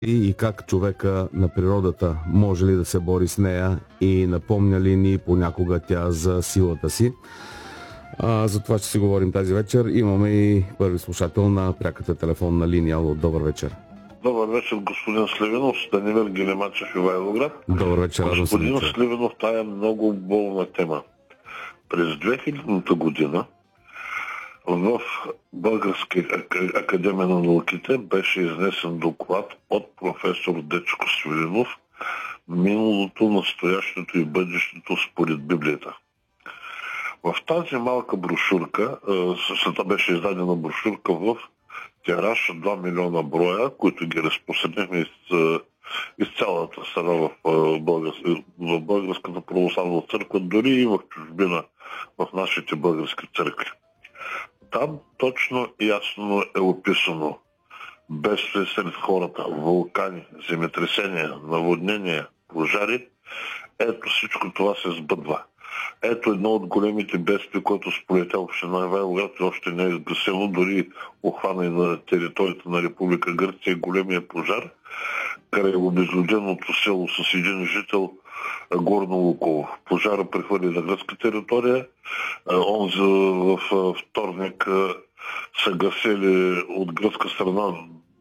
и как човека на природата може ли да се бори с нея и напомня ли ни понякога тя за силата си. За това ще си говорим тази вечер. Имаме и първи слушател на пряката телефонна линия. Добър вечер. Добър вечер, господин Сливенов, Станимир Гелемачев, Ивайловград. Добър вечер, господин Сливенов, тая е много болна тема. През 2000 година в Българска академия на науките беше изнесен доклад от професор Дечко Свиленов "Миналото, настоящето и бъдещето според Библията". В тази малка брошурка, след беше издадена брошурка в тираж 2 милиона броя, които ги разпространихме из цялата страна в Българската православна църква, дори и в чужбина, в нашите български църкви. Там точно и ясно е описано бедствие сред хората, вулкани, земетресения, наводнения, пожари. Ето всичко това се сбъдва. Ето едно от големите бедствия, което сполетя община Ивайловград и още не е изгасено, дори охвана и на територията на Република Гърция, големия пожар край обезлюденото село с един жител Горно Луково. Пожара прехвърли на гръцка територия. В вторник са гасели от гръцка страна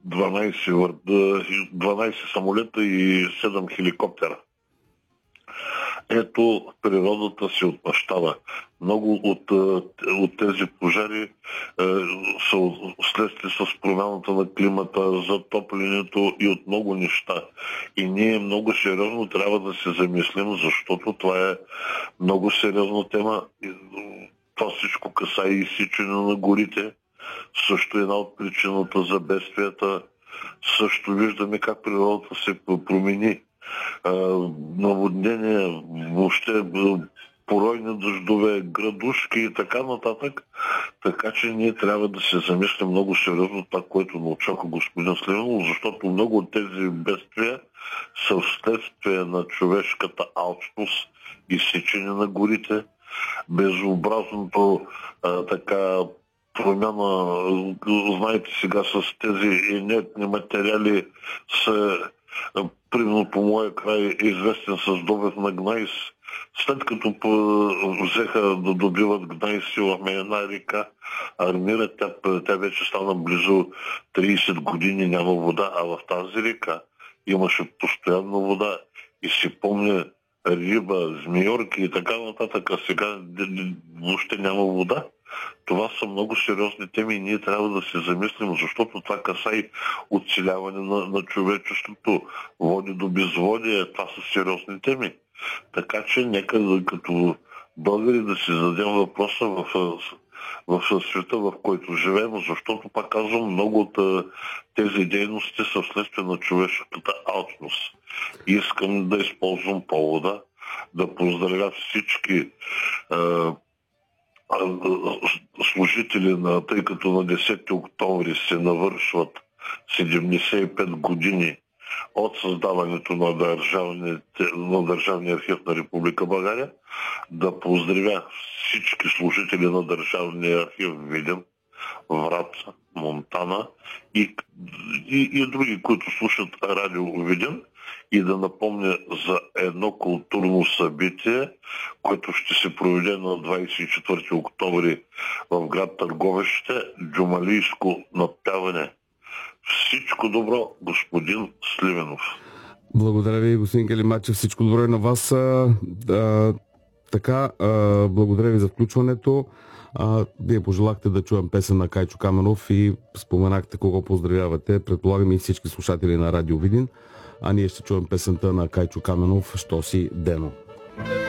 12 самолета и 7 хеликоптера. Ето, природата се отмъщава. Много от тези пожари са следствие с промяната на климата, затоплянето и от много неща. И ние много сериозно трябва да се замислим, защото това е много сериозна тема. Това всичко касае и изсичане на горите. Също една от причината за бедствията. Също виждаме как природата се промени. Наводнения, въобще поройни дъждове, градушки и така нататък. Така че ние трябва да се замислим много сериозно това, което научаха господин Сливенов, защото много от тези бедствия са вследствие на човешката алчност, изсичане на горите, безобразното промяна, знаете сега с тези инертни материали са примерно по моя край е известен с добив на гнайс. След като взеха да добиват гнайс в една река Армира, тя вече стана близо 30 години няма вода, а в тази река имаше постоянно вода и си помня риба, змиорки и така нататък, а сега въобще няма вода. Това са много сериозни теми и ние трябва да се замислим, защото това касае оцеляване на човечеството, води до безводие. Това са сериозни теми. Така че нека като българи да си зададем въпроса в света, в който живеем, защото, пак казвам, много от тези дейности са вследствие на човешката алчност. Искам да използвам повода да поздравя всички служители, тъй като на 10 октомври се навършват 75 години от създаването на Държавния архив на Република България, да поздравя всички служители на Държавния архив в Видин, Враца, Монтана и други, които слушат радио Видин, и да напомня за едно културно събитие, което ще се проведе на 24 октомври в град Търговище, джумалийско надпяване. Всичко добро, господин Сливенов. Благодаря ви, господин Гелемачев. Всичко добро и на вас. Благодаря ви за включването. Вие пожелахте да чуем песен на Кайчо Каменов и споменахте кого поздравявате. Предполагам и всички слушатели на Радио Видин. А ние ще чуем песента на Кайчо Каменов "Що си, Дено".